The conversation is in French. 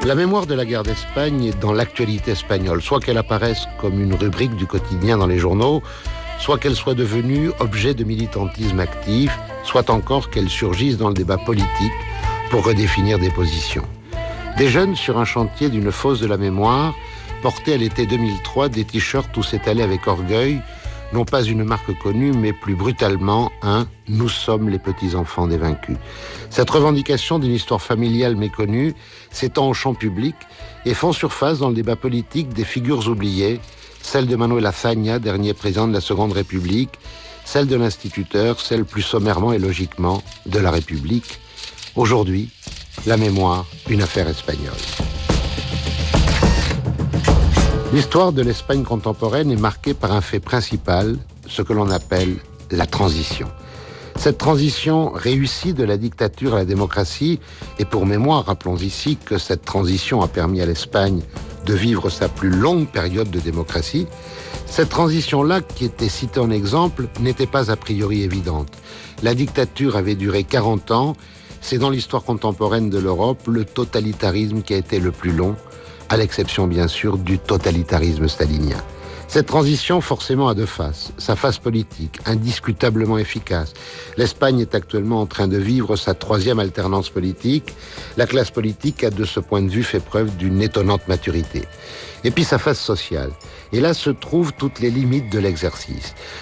La mémoire de la guerre d'Espagne est dans l'actualité espagnole, soit qu'elle apparaisse comme une rubrique du quotidien dans les journaux, soit qu'elle soit devenue objet de militantisme actif, soit encore qu'elle surgisse dans le débat politique pour redéfinir des positions. Des jeunes sur un chantier d'une fosse de la mémoire portaient à l'été 2003 des t-shirts où s'étalait avec orgueil, non pas une marque connue, mais plus brutalement un « Nous sommes les petits-enfants des vaincus ». Cette revendication d'une histoire familiale méconnue s'étend au champ public et font surface dans le débat politique des figures oubliées, celle de Manuel Azaña, dernier président de la Seconde République, celle de l'instituteur, celle plus sommairement et logiquement de la République. Aujourd'hui, la mémoire, une affaire espagnole. L'histoire de l'Espagne contemporaine est marquée par un fait principal, ce que l'on appelle la transition. Cette transition réussie de la dictature à la démocratie, et pour mémoire, rappelons ici que cette transition a permis à l'Espagne de vivre sa plus longue période de démocratie, cette transition-là, qui était citée en exemple, n'était pas a priori évidente. La dictature avait duré 40 ans, c'est dans l'histoire contemporaine de l'Europe le totalitarisme qui a été le plus long, à l'exception bien sûr du totalitarisme stalinien. Cette transition forcément a deux faces. Sa face politique, indiscutablement efficace. L'Espagne est actuellement en train de vivre sa troisième alternance politique. La classe politique a de ce point de vue fait preuve d'une étonnante maturité. Et puis sa face sociale. Et là se trouvent toutes les limites de l'exercice.